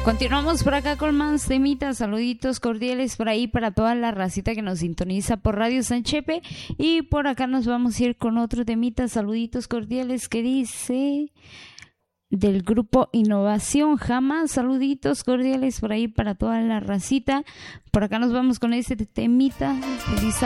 Continuamos por acá con más temitas, saluditos cordiales por ahí para toda la racita que nos sintoniza por Radio Sanchepe. Y por acá nos vamos a ir con otro temita, saluditos cordiales que dice del grupo Innovación Jamás. Saluditos cordiales por ahí para toda la racita. Por acá nos vamos con este temita. Feliz